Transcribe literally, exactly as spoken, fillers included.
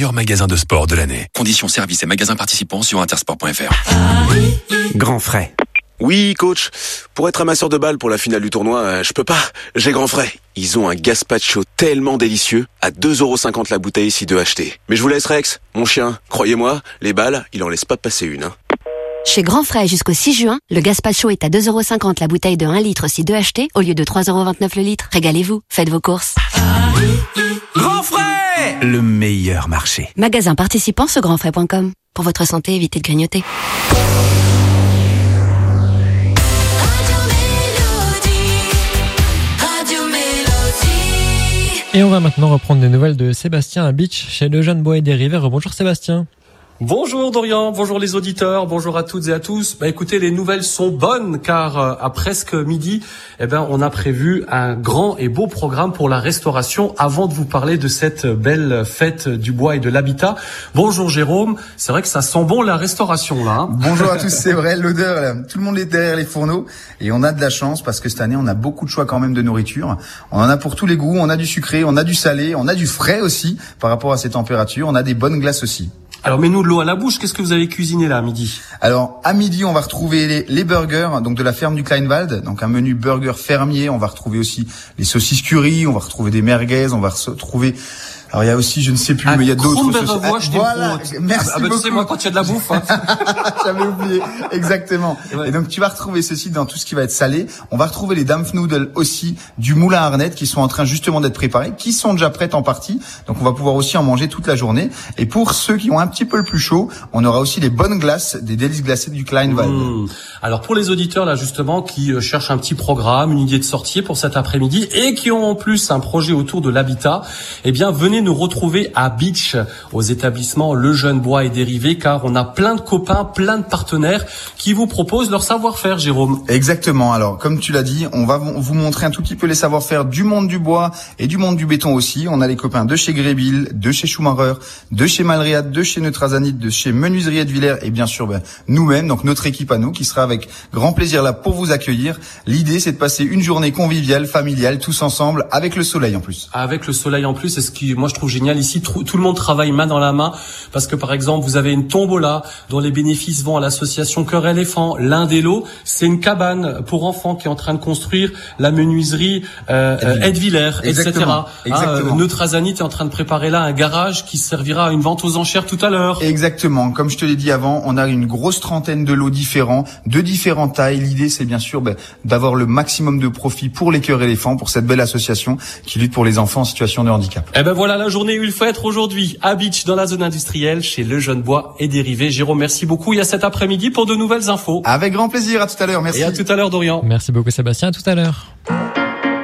meilleur magasin de sport de l'année. Conditions, services et magasins participants sur intersport point f r. Grand frais. Oui, coach. Pour être amasseur de balles pour la finale du tournoi, euh, je peux pas. J'ai grand frais. Ils ont un gazpacho tellement délicieux, à deux euros cinquante la bouteille si deux achetés. Mais je vous laisse, Rex, mon chien. Croyez-moi, les balles, il en laisse pas passer une. Hein. Chez Grand Frais jusqu'au six juin, le gazpacho est à deux euros cinquante la bouteille de un litre si deux achetés, au lieu de trois euros vingt-neuf le litre. Régalez-vous, faites vos courses. Grand frais, le meilleur marché. Magasin participant sur grand frais point com. Pour votre santé, évitez de grignoter. Et on va maintenant reprendre des nouvelles de Sébastien à Beach, chez le Jeune Bois et Dérivé. Bonjour Sébastien. Bonjour Dorian, bonjour les auditeurs, bonjour à toutes et à tous. Bah écoutez, les nouvelles sont bonnes car euh, à presque midi, eh ben on a prévu un grand et beau programme pour la restauration avant de vous parler de cette belle fête du bois et de l'habitat. Bonjour Jérôme, c'est vrai que ça sent bon la restauration là. Hein. Bonjour à tous, c'est vrai, l'odeur là, tout le monde est derrière les fourneaux et on a de la chance parce que cette année on a beaucoup de choix quand même de nourriture. On en a pour tous les goûts, on a du sucré, on a du salé, on a du frais aussi par rapport à ces températures, on a des bonnes glaces aussi. Alors, mets-nous de l'eau à la bouche. Qu'est-ce que vous avez cuisiné là à midi? Alors, à midi, on va retrouver les, les burgers, donc de la ferme du Kleinwald, donc un menu burger fermier. On va retrouver aussi les saucisses curry, on va retrouver des merguez, on va retrouver. Alors il y a aussi, je ne sais plus, ah, mais il y a d'autres choses. Ah, voilà, merci ah, bah, beaucoup. Tu sais, moi, quand il y a de la bouffe. Hein. J'avais oublié, exactement. Ouais. Et donc tu vas retrouver ceci dans tout ce qui va être salé. On va retrouver les Dampfnudeln aussi du moulin à Arnette qui sont en train justement d'être préparés, qui sont déjà prêtes en partie. Donc on va pouvoir aussi en manger toute la journée. Et pour ceux qui ont un petit peu le plus chaud, on aura aussi les bonnes glaces, des délices glacées du Kleinwald. Mmh. Alors pour les auditeurs là justement qui euh, cherchent un petit programme, une idée de sortie pour cet après-midi et qui ont en plus un projet autour de l'habitat, eh bien venez nous retrouver à Beach, aux établissements Le Jeune Bois et Dérivé, car on a plein de copains, plein de partenaires qui vous proposent leur savoir-faire, Jérôme. Exactement. Alors, comme tu l'as dit, on va vous montrer un tout petit peu les savoir-faire du monde du bois et du monde du béton aussi. On a les copains de chez Grébil, de chez Schumacher, de chez Malriad, de chez Neutrazanit, de chez Menuiserie de Villers et bien sûr ben, nous-mêmes, donc notre équipe à nous, qui sera avec grand plaisir là pour vous accueillir. L'idée, c'est de passer une journée conviviale, familiale, tous ensemble, avec le soleil en plus. Avec le soleil en plus, c'est ce qui, moi, je trouve génial ici. Tout le monde travaille main dans la main parce que, par exemple, vous avez une tombola dont les bénéfices vont à l'association Cœur Éléphant. L'un des lots, c'est une cabane pour enfants qui est en train de construire la menuiserie euh, Edvillers, et cetera. Exactement. Ah, Neutrazanit est en train de préparer là un garage qui servira à une vente aux enchères tout à l'heure. Exactement. Comme je te l'ai dit avant, on a une grosse trentaine de lots différents, de différentes tailles. L'idée, c'est bien sûr ben, d'avoir le maximum de profit pour les Cœurs Éléphants, pour cette belle association qui lutte pour les enfants en situation de handicap. Eh ben voilà la journée où il faut être aujourd'hui à Beach dans la zone industrielle chez Le Jeune Bois et Dérivé. Jérôme, merci beaucoup. Il y a cet après-midi pour de nouvelles infos. Avec grand plaisir. À tout à l'heure. Merci. Et à tout à l'heure, Dorian. Merci beaucoup Sébastien. À tout à l'heure.